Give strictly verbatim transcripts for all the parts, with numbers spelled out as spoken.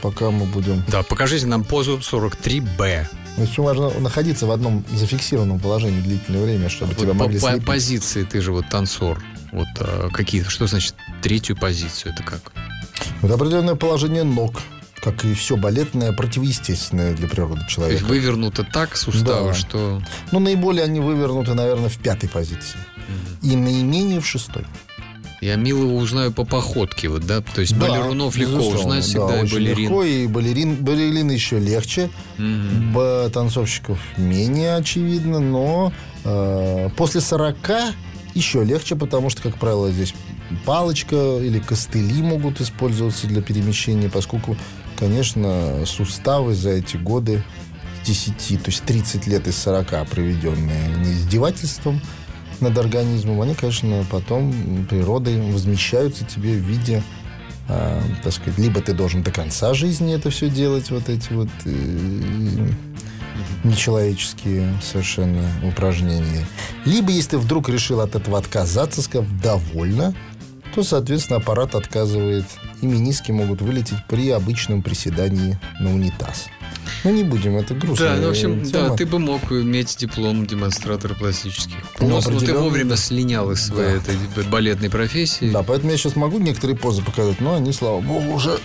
пока мы будем... Да, покажите нам позу сорок три бэ. Очень важно находиться в одном зафиксированном положении длительное время, чтобы вот тебя по, могли по слепить. позиции, ты же вот танцор. Вот а, какие, что значит третью позицию? Это как? Это определенное положение ног, как и все балетное, противоестественное для природы человека. То есть вывернуто так суставы, да. что... Ну, наиболее они вывернуты, наверное, в пятой позиции. Mm-hmm. И наименее в шестой. Я Милова узнаю по походке, вот, да? То есть да, балерунов легко узнать всегда, да, и балерин. Легко, и балерин, балерин еще легче. Mm-hmm. Танцовщиков менее очевидно, но э, после сорока еще легче, потому что, как правило, здесь палочка или костыли могут использоваться для перемещения, поскольку, конечно, суставы за эти годы с десяти, то есть тридцать лет из сорока, проведенные не издевательством над организмом, они, конечно, потом природой возмещаются тебе в виде, э, так сказать, либо ты должен до конца жизни это все делать, вот эти вот э, нечеловеческие совершенно упражнения. Либо, если ты вдруг решил от этого отказаться, сказав «довольно», то, соответственно, аппарат отказывает, и мениски могут вылететь при обычном приседании на унитаз. Ну, не будем, это грустно. Да, ну, в общем, тема. Да, ты бы мог иметь диплом демонстратора пластических поз, ну, но ты вовремя слинял из своей да. этой балетной профессии. Да, поэтому я сейчас могу некоторые позы показать, но они, слава богу, уже,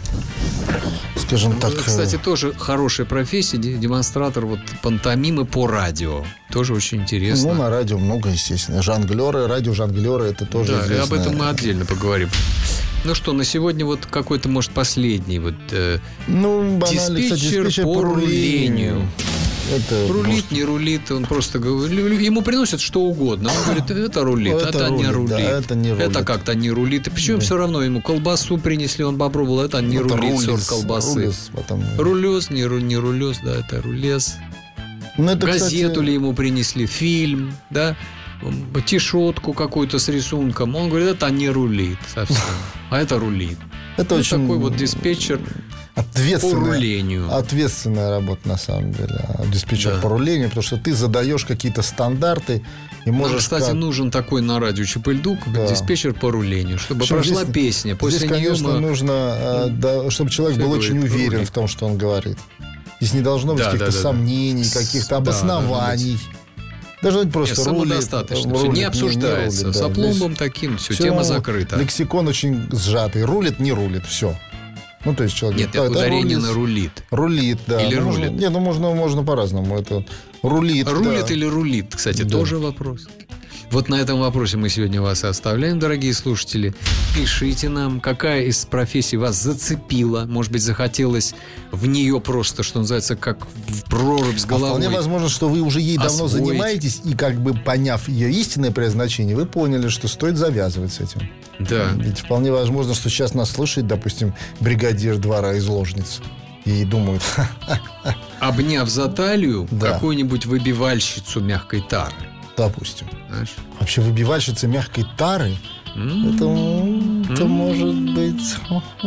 скажем так... Кстати, тоже хорошая профессия, демонстратор вот пантомимы по радио. Тоже очень интересно. Ну, на радио много, естественно. Жонглеры, радиожонглеры, это тоже да, известно. Об этом мы отдельно поговорим. Ну что, на сегодня вот какой-то, может, последний вот э, ну, банально, диспетчер, кстати, диспетчер по, по рулению. Это рулит, может... не рулит, он просто говорит, ему приносят что угодно. Он говорит, это рулит, это, это не рулит. Да, это не рулит. Это как-то не рулит. И причем да. все равно ему колбасу принесли, он попробовал, это не это рулит, сорт колбасы. Рулез, потом... Рулез, не, ру, не рулез, да, это рулез. Ну, это, газету кстати... ли ему принесли, фильм, да, тишотку какую-то с рисунком. Он говорит, это не рулит совсем, а это рулит. Это ну, очень такой вот диспетчер по рулению. Ответственная работа, на самом деле. Диспетчер да. по рулению, потому что ты задаешь какие-то стандарты и можешь... Нам, кстати, как... нужен такой на радио Чапыльдук, да. диспетчер по рулению, чтобы Причем прошла здесь, песня. После здесь, конечно, мы... нужно, да, чтобы человек был очень уверен рулит. в том, что он говорит. Здесь не должно быть да, каких-то да, да, сомнений, да. каких-то обоснований. Должно быть просто Нет, рулит. Самодостаточно. Рулит, не обсуждается. Не, не рулит, да. С опломбом здесь таким все, все, тема закрыта. Лексикон очень сжатый. Рулит, не рулит. Все. Ну, то есть человек... Нет, да, ударение на рулит. Рулит, да. Или ну, рулит. Можно, не, ну, можно, можно по-разному. Это рулит, Рулит да. или рулит, кстати, да. тоже вопрос. Вот на этом вопросе мы сегодня вас оставляем, дорогие слушатели. Пишите нам, какая из профессий вас зацепила. Может быть, захотелось в нее просто, что называется, как в прорубь с головой. А вполне возможно, что вы уже ей давно освоить. занимаетесь, и как бы поняв ее истинное предназначение, вы поняли, что стоит завязывать с этим. Да. Ведь вполне возможно, что сейчас нас слушает, допустим, бригадир двора из Ложниц. И думают... Обняв за талию да. какую-нибудь выбивальщицу мягкой тары. Допустим. Знаешь? Вообще выбивальщица мягкой тары, mm-hmm. это, это mm-hmm. может быть...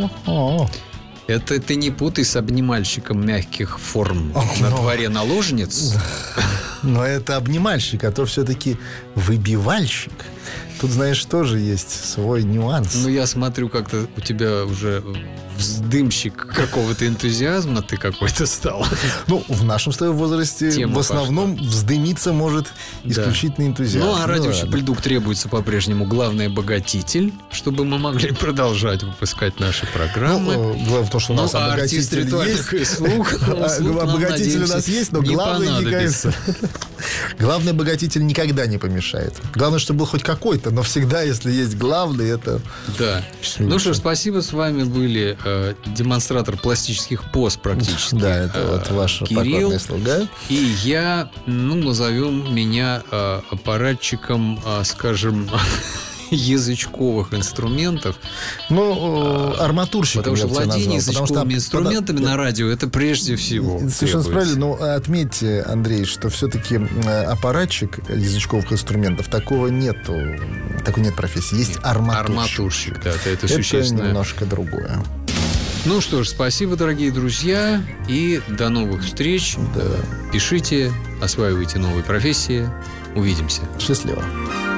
Это ты не путай с обнимальщиком мягких форм oh, на no. дворе наложниц. Но это обнимальщик, а то все-таки выбивальщик. Тут, знаешь, тоже есть свой нюанс. Ну, я смотрю, как-то у тебя уже вздымщик какого-то энтузиазма ты какой-то стал. Ну, в нашем с тобой возрасте Тема в основном пошла. Вздымиться может исключительно да. энтузиазм. Ну, а радио Чапыльдук требуется по-прежнему главный обогатитель, чтобы мы могли продолжать выпускать наши программы. Ну, главное в том, что у нас ну, обогатитель есть. Слуг, обогатитель у нас есть, но главный никогда... Главный обогатитель никогда не помешает. Главное, чтобы был хоть какой-то, но всегда, если есть главный, это... Да. Ну что ж, спасибо. С вами были э, демонстратор пластических поз практически. Да, это э, вот ваш покорный слуга. И я, ну, назовем меня э, аппаратчиком, э, скажем... язычковых инструментов. Ну, арматурщиком. Потому что владение язычковыми инструментами потому... на радио это прежде всего. Совершенно правильно. Но отметьте, Андрей, что все-таки аппаратчик язычковых инструментов такого нету. Такой нет профессии. Есть нет, арматурщик. Арматурщик, да, это, это, это существенно. немножко другое. Ну что ж, спасибо, дорогие друзья. И до новых встреч. Да. Пишите, осваивайте новые профессии. Увидимся. Счастливо.